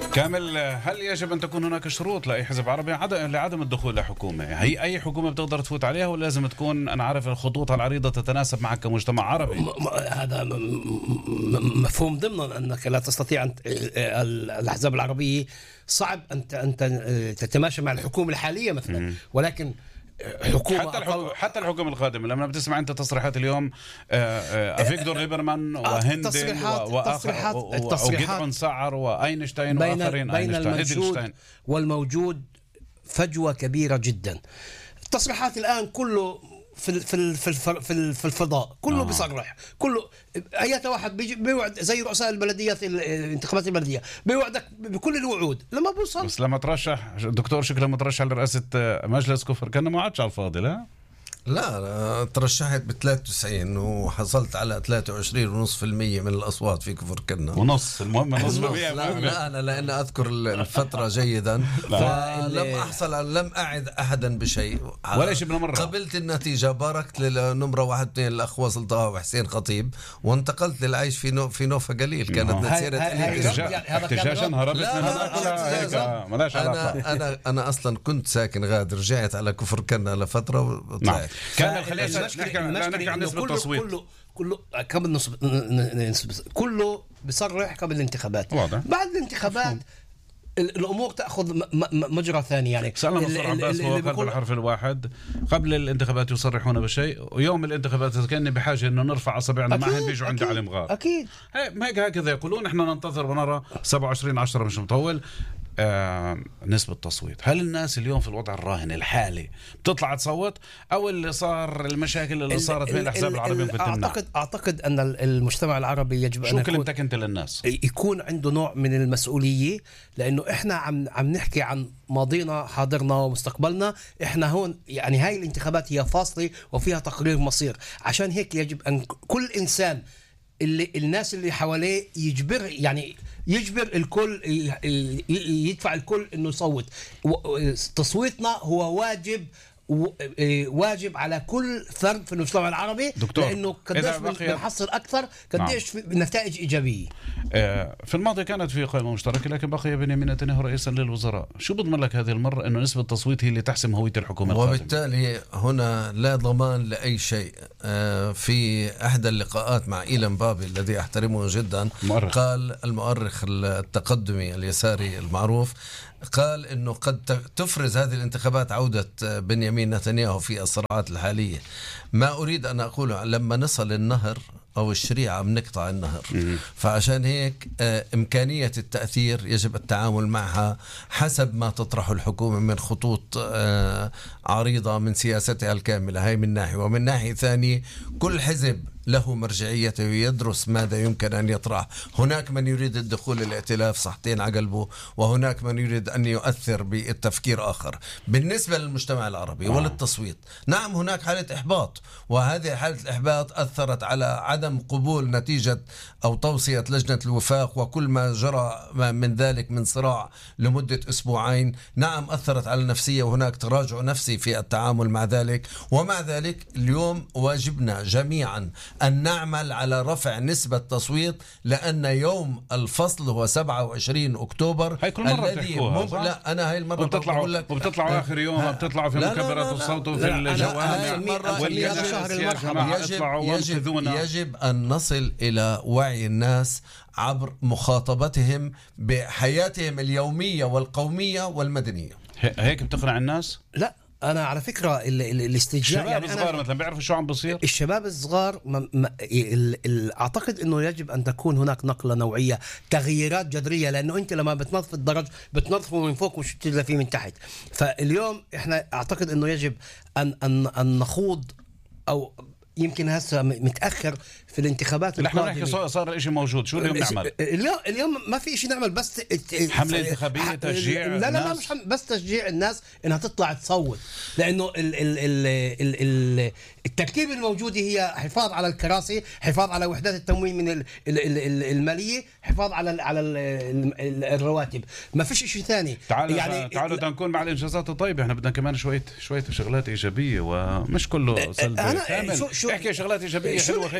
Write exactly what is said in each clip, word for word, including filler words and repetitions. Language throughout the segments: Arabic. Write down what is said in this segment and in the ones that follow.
كامل، هل يجب أن تكون هناك شروط لأي حزب عربي لعدم الدخول لحكومة؟ هي أي حكومة بتقدر تفوت عليها ولا لازم تكون، أنا عارف، خطوطها العريضة تتناسب معك كمجتمع عربي؟ هذا مفهوم ضمنا أنك لا تستطيع أن الأحزاب العربية صعب أن تتماشى مع الحكومة الحالية مثلا، ولكن حكومة حتى الحكومة حتى الحكومة القادمة. لما بتسمع أنت تصريحات اليوم أفيكتور ليبرمان وهندن وجدعون سعر وأينشتاين بين وآخرين، بين المنشود والموجود فجوة كبيرة جدا. التصريحات الآن كله في في في في في الفضاء، كله آه. بيصرح، كله ايات واحد بيوعد زي رؤساء البلديات، الانتخابات البلديه بيوعدك بكل الوعود لما بوصل. بس لما ترشح دكتور شكل لما ترشح لرئاسه مجلس كفر كان ما عادش على الفاضي. لا لا ترشحت ب ثلاثة وتسعين وحصلت على ثلاثة وعشرين فاصلة خمسة بالمئة من الأصوات في كفر كنا ونص. المهم نص. لا, لا أنا لأن أذكر الفترة جيدا فلم أحصل لم أعد أحدا بشيء ولا شيء بالمرة. قبلت النتيجة، باركت للنمرة واحد اثنين الأخ واصل طه وحسين خطيب، وانتقلت للعيش في نو في نوفا قليل. كانت نسيرة احتجاجا هربت منها. أنا أنا أنا أصلا كنت ساكن غادر، رجعت على كفر كنا لفترة وطلعت. كان خلينا نحكي نحكي عن نسبة التصويت. كله كله قبل نسبة كله بصرح قبل الانتخابات. واضح. بعد الانتخابات الأمور تأخذ مجرى ثاني. يعني سألنا مصطفى عباس هو قلب الحرف الواحد، قبل الانتخابات يصرحون بشيء ويوم الانتخابات كأني بحاجة إنه نرفع أصابعنا معهم بيجوا عند علي مغار. أكيد هيك هكذا يقولون. إحنا ننتظر ونرى. سبعة وعشرين عشرة مش مطول. آه نسبة التصويت، هل الناس اليوم في الوضع الراهن الحالي بتطلع تصوت، أو اللي صار المشاكل اللي صارت بين الأحزاب العربية في التمنع؟ أعتقد أعتقد أن المجتمع العربي يجب شو أن كلمتك أنت للناس يكون عنده نوع من المسؤولية، لأنه إحنا عم عم نحكي عن ماضينا حاضرنا ومستقبلنا. إحنا هون يعني هاي الانتخابات هي فاصلة وفيها تقرير مصير، عشان هيك يجب أن كل إنسان اللي الناس اللي حواليه يجبر يعني يجبر الكل يدفع الكل انه يصوت. تصويتنا هو واجب واجب على كل فرد في المجتمع العربي، لانه قديش بنحصل اكثر قديش نعم. نتائج ايجابيه. في الماضي كانت في قائمه مشتركه لكن بقي بنيامين نتنياهو رئيسا للوزراء. شو بضمن لك هذه المره انه نسبه التصويت هي اللي تحسم هويه الحكومه القادمه؟ وبالتالي هنا لا ضمان لاي شيء. في احدى اللقاءات مع إيلان بابي الذي احترمه جدا مؤرخ. قال المؤرخ التقدمي اليساري المعروف، قال انه قد تفرز هذه الانتخابات عودة بنيامين نتنياهو في الصراعات الحالية. ما اريد ان اقوله لما نصل النهر او الشريعة بنقطع النهر. فعشان هيك امكانية التأثير يجب التعامل معها حسب ما تطرح الحكومة من خطوط عريضة من سياستها الكاملة. هاي من ناحية، ومن ناحية ثانية كل حزب له مرجعيته ويدرس ماذا يمكن أن يطرح. هناك من يريد الدخول الائتلاف صحتين على قلبه، وهناك من يريد أن يؤثر بالتفكير آخر. بالنسبة للمجتمع العربي وللتصويت، نعم هناك حالة إحباط، وهذه حالة الإحباط أثرت على عدم قبول نتيجة أو توصية لجنة الوفاق وكل ما جرى من ذلك من صراع لمدة أسبوعين. نعم أثرت على النفسية وهناك تراجع نفسي في التعامل مع ذلك. ومع ذلك اليوم واجبنا جميعا أن نعمل على رفع نسبة تصويت، لأن يوم الفصل هو سبعة وعشرين أكتوبر. هاي كل مرة الذي مب... لا أنا هاي المرة بتطلعوا لك وبتطلعوا آخر يوم بتطلعوا في مكبرات الصوت وفي الجوامع. يجب, يجب أن نصل إلى وعي الناس عبر مخاطبتهم بحياتهم اليومية والقومية والمدنية. هيك بتقنع الناس؟ لا أنا على فكرة الاستجابة الشباب الصغار يعني مثلا بيعرفوا شو عم بصير. الشباب الصغار م... م... ال... ال... أعتقد إنه يجب أن تكون هناك نقلة نوعية، تغييرات جذرية، لأنه أنت لما بتنظف الدرج بتنظفه من فوق مش بتنظفه فيه من تحت. فاليوم إحنا أعتقد إنه يجب أن أن أن نخوض، أو يمكن هسه متأخر في الانتخابات القادمة. نحن نحكي صار الاشي موجود. شو اليوم نعمل؟ اليوم اليوم ما في شيء نعمل، بس حملة انتخابية تشجيع لا لا لا مش بس تشجيع الناس انها تطلع تصوت، لانه ال ال ال ال ال التركيب الموجودة هي حفاظ على الكراسي، حفاظ على وحدات التموين من ال ال ال المالية، حفاظ على ال على ال الرواتب، ما فيش شيء ثاني. تعالوا يعني تعالوا نكون مع الانجازات الطيبة. احنا بدنا كمان شوية شوية شغلات ايجابية ومش كله سلبي كامل. احكي شغلات ايجابية حلوة هيك للناس.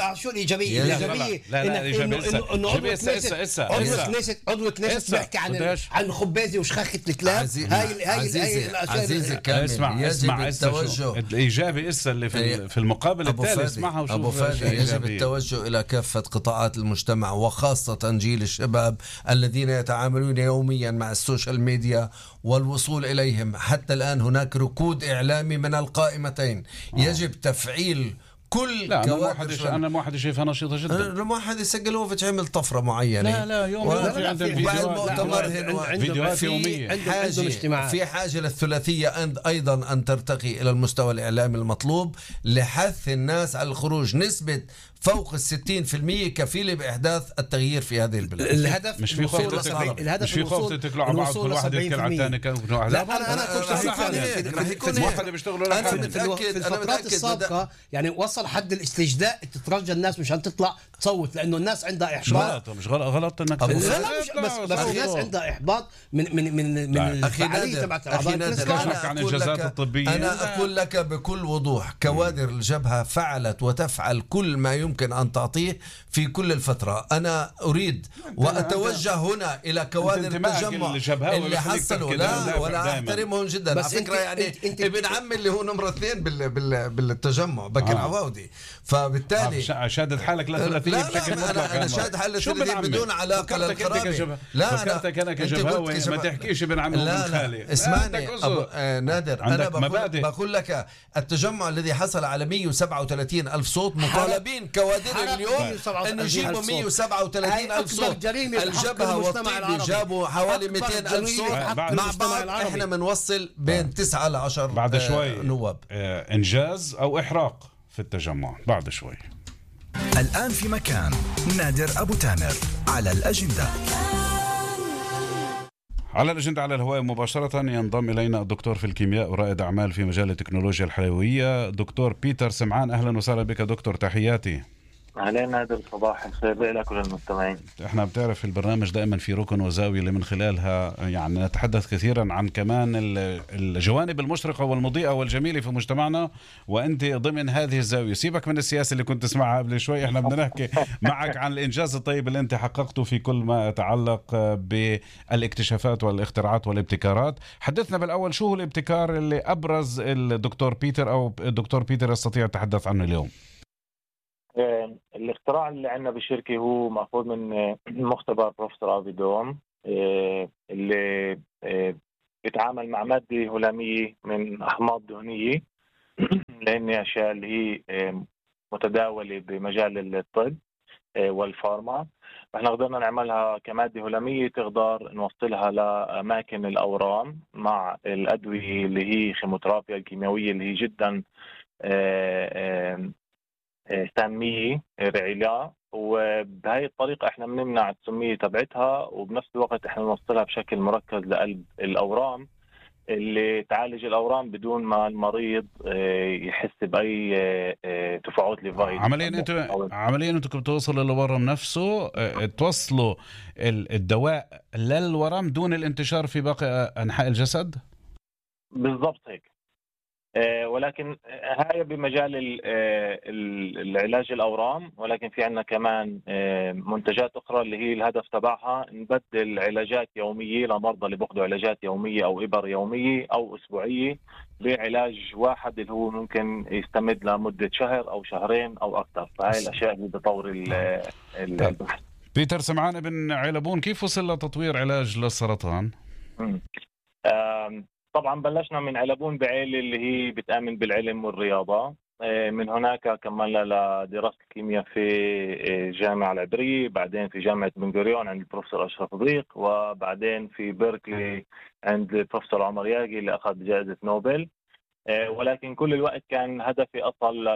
لا شو الايجابيه؟ لا، الايجابيه لا، لا، إنك- الإيجابية إنه- إسا. إنه- إنه عضو إيجابية إسا- كنيست إسا- إسا. عضو إسا. كنيست عضو كنيست إسا. بيحكي عن قديش؟ عن خبازه وشخخه الكلاب. عزيزي هاي ال- هاي ال- هاي عزيزي, الاشياء عزيزي كامل اسمع يجب اسمع اسا شو التوجه. الايجابي اسا اللي في إيه. في المقابل أبو التالي فادي اسمعها وشوف أبو فادي أشياء يجب إيجابية. التوجه إلى كافة قطاعات المجتمع وخاصة جيل الشباب الذين يتعاملون يوميا مع السوشيال ميديا والوصول إليهم. حتى الآن هناك ركود إعلامي من القائمتين. يجب تفعيل كل لا انا كوادر واحد شباب. انا واحد شايفها نشيطه جدا. لما واحد سجلوفيتش عمل طفرة معينة. لا لا يوم و- يوم لا، في لا، عندهم في- وبعد فيديوهات المؤتمر لا، هنا عند- فيديوهات في يومية. عندهم- عندهم حاجة اجتماعات. في حاجة للثلاثية أند- أيضا أن ترتقي إلى المستوى الإعلامي المطلوب لحث الناس على الخروج. نسبة فوق الستين في المية كفيلة بإحداث التغيير في هذه البلاد. الهدف مش في الوصول خوف ل تتكلوا سبعين- الهدف مش في خوف الوصول- تتكلوا على بعض الوصول كل واحد ل يتكل على الثاني كان لا انا انا كنت راح شايف يكون يعني هيك، في- راح في- يكون في- هيك. واحد بيشتغلوا أنا لحالهم. في الو- متأكد- في أنا الفترات متأكد السابقه يعني وصل حد الاستجداء تترجى الناس مشان تطلع تصوت لانه الناس عندها احباط. غلط مش غلط غلط انك أبو لا فادي. لا مش بس بس الناس عندها احباط من من من من أخي الفعاليه نادر تبعت أخي أعضاء نادر الكنيسة. أنا أنا عن أقول الإنجازات لك الطبية. أنا أقول لك بكل وضوح كوادر الجبهة فعلت وتفعل كل ما يمكن أن تعطيه في كل الفترة. أنا أريد وأتوجه هنا إلى كوادر انتمائك التجمع للجبهة اللي ويخليك حصلوا. تحكي لا دائماً. ولا دائماً. أحترمهم جدا بس على فكرة. أنت- يعني أنت- أنت- ابن عمي اللي هو نمرة اثنين بال بال بالتجمع بكر آه. عواودي. فبالتالي شا- شادد حالك لثلاثيه لا بشكل لا مطلق انا يا انا عمر. شاهد حل شو الثلاثية ابن عمي؟ بدون علاقه فكرتك انت للقرابه. كجبهة لا فكرتك انا أنت كجبهاوي قلت ما كجبهة- تحكيش ابن عمي وابن لا خالي. لا اسمعني عندك أبو أذر. آه نادر انا عندك بقول, مبادئ. بقول لك التجمع الذي حصل على مية وسبعة وثلاثين ألف صوت مطالبين كوادر حرق اليوم مية وسبعة وثلاثين انه يجيبوا ألف صوت. مية وسبعة وثلاثين هاي ألف أكبر صوت. جريمة بحق الجبهة المجتمع والطيبي العربي. جابوا حوالي أكبر مئتين ألف جريمة صوت. بحق مع مع المجتمع بعض العربي. احنا بنوصل بين تسعة ل عشرة بعد شوي نواب. آه انجاز او احراق في التجمع بعد شوي. الآن في مكان نادر أبو تامر على الأجندة. على الأجندة على الهواء مباشرة ينضم إلينا الدكتور في الكيمياء ورائد أعمال في مجال التكنولوجيا الحيوية دكتور بيتر سمعان. أهلا وسهلا بك دكتور، تحياتي. أهلا نادر، صباح الخير لك وللمستمعين. احنا بتعرف في البرنامج دائما في ركن وزاوية اللي من خلالها يعني نتحدث كثيرا عن كمان الجوانب المشرقة والمضيئة والجميلة في مجتمعنا، وانت ضمن هذه الزاوية. سيبك من السياسة اللي كنت تسمعها قبل شوي، احنا بدنا نحكي معك عن الانجاز الطيب اللي انت حققته في كل ما يتعلق بالاكتشافات والاختراعات والابتكارات. حدثنا بالاول شو هو الابتكار اللي ابرز الدكتور بيتر او الدكتور بيتر يستطيع التحدث عنه اليوم؟ آه، الاختراع اللي عندنا بالشركة هو مأخوذ من آه، مختبر بروفيسور أفيدوم آه، اللي آه، بيتعامل مع مادة هلامية من أحماض دهنية لأن أشياء اللي هي آه، متداولة بمجال الطب آه، والفارما. احنا قدرنا نعملها كمادة هلامية تقدر نوصلها لأماكن الأورام مع الأدوية اللي هي خيموثيرابيا الكيميائية اللي هي جدا آه، آه، سامية رعيلة، وبهاي الطريقة احنا بنمنع السمية تبعتها وبنفس الوقت احنا بنوصلها بشكل مركز لقلب الأورام اللي تعالج الأورام بدون ما المريض يحس بأي تفاعلات ليفايد. عمليا انتوا عمليا انتوا بتوصلوا للورم نفسه، توصلوا الدواء للورم دون الانتشار في باقي أنحاء الجسد؟ بالضبط هيك. آه ولكن هاي بمجال العلاج الأورام، ولكن في عنا كمان آه منتجات أخرى اللي هي الهدف تبعها نبدل علاجات يومية لمرضى اللي بياخذوا علاجات يومية أو إبر يومية أو أسبوعية بعلاج واحد اللي هو ممكن يستمد لمدة شهر أو شهرين أو أكثر. فهاي الأشياء اللي بتطور البحث. بيتر سمعان بن علبون، كيف وصل لتطوير علاج للسرطان؟ طبعا بلشنا من علبون بعيلة اللي هي بتآمن بالعلم والرياضة. من هناك كملنا لدراسة الكيمياء في جامعة العبرية، بعدين في جامعة بن غوريون عند البروفيسور أشرف ضيق، وبعدين في بيركلي عند البروفيسور عمر ياقي اللي أخذ جائزة نوبل. ولكن كل الوقت كان هدفي أصل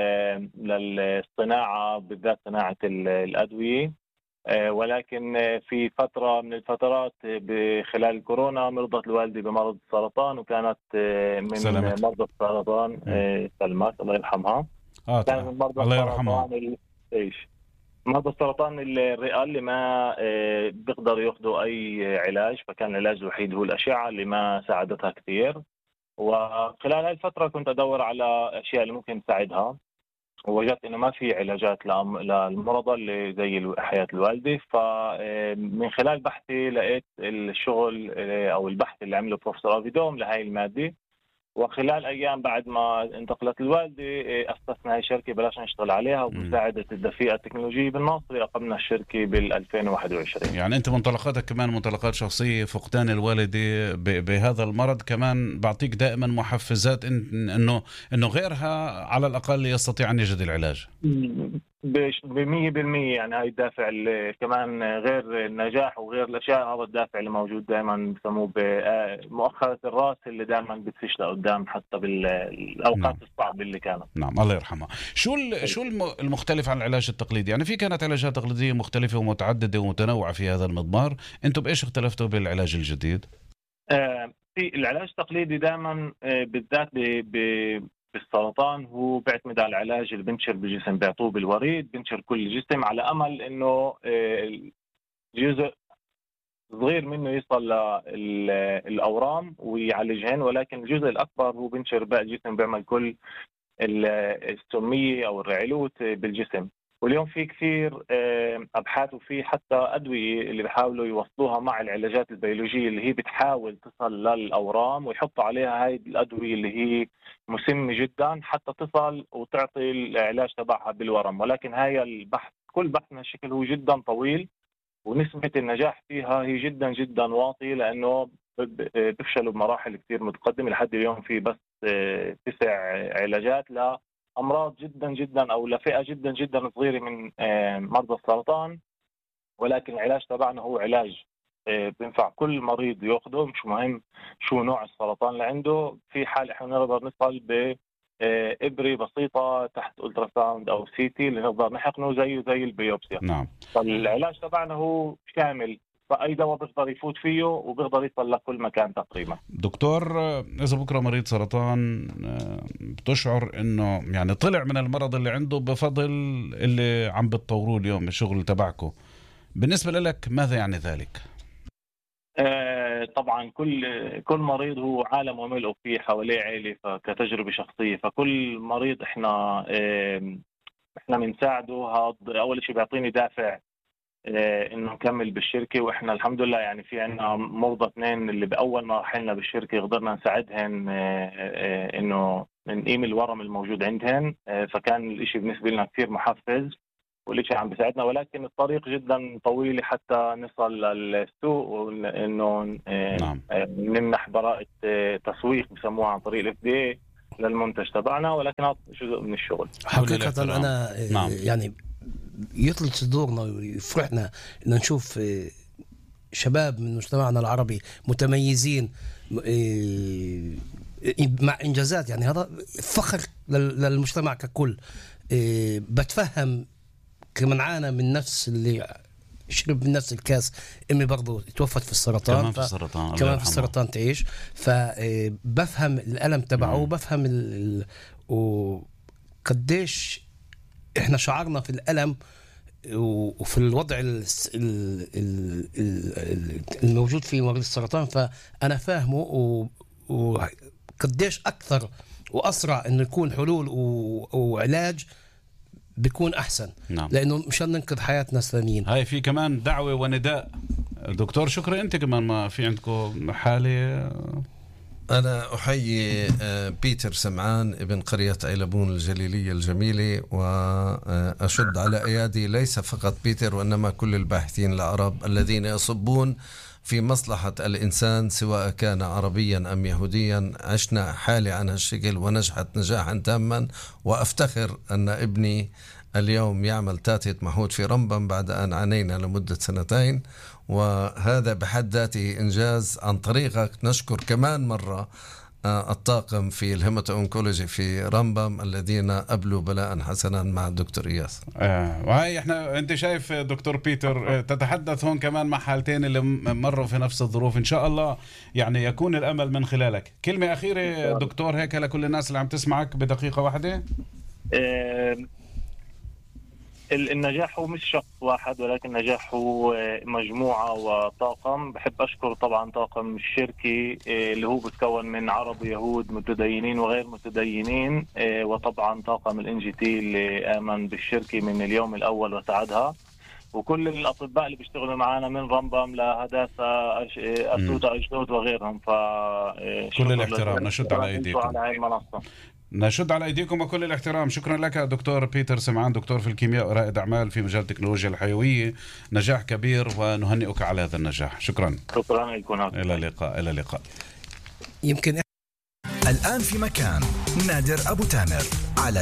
للصناعة بالذات صناعة الأدوية. ولكن في فترة من الفترات بخلال الكورونا مرضت الوالدة بمرض السرطان، وكانت من سلامت. مرضى السرطان سلمت الله يرحمها. آه كانت من مرضى الله يرحمها. السرطان ايش مرضى السرطان الرئة اللي ما بيقدروا ياخذوا أي علاج، فكان العلاج الوحيد هو الأشعة اللي ما ساعدتها كثير. وخلال هاي الفترة كنت أدور على أشياء اللي ممكن تساعدها، ووجدت انه ما في علاجات لأم- للمرضى اللي زي حياة الوالدة. فمن خلال بحثي لقيت الشغل او البحث اللي عمله بروفيسور افيدوم لهي المادة، وخلال ايام بعد ما انتقلت الوالده اسسنا هاي الشركه، بلشنا نشتغل عليها، وبمساعده الدفيئه التكنولوجيه بالناصري اقمنا الشركه بال ألفين وواحد وعشرين. يعني انت منطلقاتك كمان منطلقات شخصيه، فقدان الوالده ب- بهذا المرض كمان بعطيك دائما محفزات إن انه انه غيرها على الاقل يستطيع ان يجد العلاج. بمية بالمية يعني هاي الدافع اللي كمان غير النجاح وغير الأشياء، هذا الدافع اللي موجود دائما بسموه بمؤخرة الرأس اللي دائما بتفش لقدام حتى بالأوقات نعم. الصعبة اللي كانت. نعم الله يرحمه. شو ال- شو الم- المختلف عن العلاج التقليدي؟ يعني في كانت علاجات تقليدية مختلفة ومتعددة ومتنوعة في هذا المضمار، انتم بايش اختلفتوا بالعلاج الجديد؟ آه، في العلاج التقليدي دائما آه، بالذات ب- ب- بالسرطان هو بيعتمد على العلاج اللي بنشر بالجسم، بيعطوه بالوريد، بنشر كل الجسم على امل انه آه، جزء صغير منه يصل للاورام ويعالجهن، ولكن الجزء الاكبر هو بنشر باقي الجسم، بيعمل كل ال- السميه او الرعلوت بالجسم. واليوم في كثير آه، ابحاث وفي حتى ادويه اللي بيحاولوا يوصلوها مع العلاجات البيولوجيه اللي هي بتحاول تصل للاورام، ويحطوا عليها هاي الادويه اللي هي مسمه جدا حتى تصل وتعطي العلاج تبعها بالورم. ولكن هاي البحث كل بحث من هالشكل هو جدا طويل، ونسبه النجاح فيها هي جدا جدا واطيه، لانه ب- بفشلوا بمراحل كثير متقدمه. لحد اليوم في بس آه، تسع علاجات ل امراض جدا جدا او لفئه جدا جدا صغيره من آه، مرضى السرطان، ولكن العلاج تبعنا هو علاج آه، بينفع كل مريض ياخذه، مش مهم شو نوع السرطان اللي عنده. في حال احنا نقدر نصل ب آه، ابره بسيطه تحت الترا ساوند او سي تي اللي نقدر نحقنه زيه زي البيوبسيا. نعم. فالعلاج تبعنا هو شامل، فاي دواء بيقدر يفوت فيه وبيقدر يصل لكل مكان تقريبا. دكتور، آه، اذا بكره مريض سرطان آه، بتشعر انه يعني طلع من المرض اللي عنده بفضل اللي عم بتطوروه اليوم الشغل تبعكم، بالنسبة لك ماذا يعني ذلك؟ آه، طبعا كل كل مريض هو عالم وملئه، فيه حواليه عائله، فكتجربه شخصيه. فكل مريض احنا آه، احنا بنساعده. هذا اول شيء بيعطيني دافع آه، انه نكمل بالشركه. واحنا الحمد لله يعني في عندنا مرضى اثنين اللي باول ما رحلنا بالشركه قدرنا نساعدهن آه، آه، انه نقيم الورم الموجود عندهن. آه، فكان الاشي بالنسبه لنا كثير محفز، والشيء عم بيساعدنا. ولكن الطريق جدا طويل حتى نصل للسوق، وانه نعم. نمنح براءة تسويق بسموها عن طريق الاف دي اي للمنتج تبعنا، ولكن هذا جزء من الشغل. حقيقة أنا نعم. يعني يطلع صدورنا ويفرحنا إن نشوف شباب من مجتمعنا العربي متميزين مع إنجازات. يعني هذا فخر للمجتمع ككل. بتفهم كمان عانى من نفس اللي شرب من نفس الكاس، امي برضو توفت في السرطان، كمان في السرطان كمان في السرطان تعيش، فبفهم الألم تبعه وبفهم ال... وقديش احنا شعرنا في الألم وفي الوضع الموجود في مريض السرطان. فأنا فاهمه وقديش أكثر وأسرع إنه يكون حلول وعلاج بيكون أحسن. نعم. لأنه مشان ننقذ حياة ناس ثانيين. هاي في كمان دعوة ونداء. دكتور شكرا، أنت كمان ما في عندكم حالة. أنا أحيي بيتر سمعان ابن قرية عيلبون الجليلية الجميلة، وأشد على أيادي ليس فقط بيتر وإنما كل الباحثين العرب الذين يصبون في مصلحة الإنسان سواء كان عربيا أم يهوديا. عشنا حالة عن هالشكل ونجحت نجاحا تاما، وأفتخر أن ابني اليوم يعمل تاتية معهود في رمبم بعد أن عانينا لمدة سنتين، وهذا بحد ذاته إنجاز. عن طريقك نشكر كمان مرة الطاقم في الهيماتو أونكولوجي في رمبم الذين قبلوا بلاء حسنا مع الدكتور إياس. آه وهي احنا انت شايف دكتور بيتر تتحدث هون كمان مع حالتين اللي مروا في نفس الظروف. ان شاء الله يعني يكون الامل من خلالك. كلمة أخيرة دكتور هيك لكل الناس اللي عم تسمعك بدقيقة واحدة. آه النجاح هو مش شخص واحد، ولكن النجاح هو مجموعة وطاقم. بحب أشكر طبعا طاقم الشركة اللي هو بتكون من عرب ويهود متدينين وغير متدينين، وطبعا طاقم الان جي تي اللي آمن بالشركة من اليوم الأول وساعدها، وكل الأطباء اللي بيشتغلوا معنا من رمبم لهداسة أسوتا أجدود وغيرهم. ف كل الاحترام، نشد على أيديكم على هاي المنصة. نشد على أيديكم وكل الاحترام. شكرا لك دكتور بيتر سمعان، دكتور في الكيمياء ورائد أعمال في مجال التكنولوجيا الحيوية. نجاح كبير ونهنئك على هذا النجاح. شكرا. شكرا لكم. إلى اللقاء. إلى اللقاء. يمكن الآن في مكان نادر أبو تامر على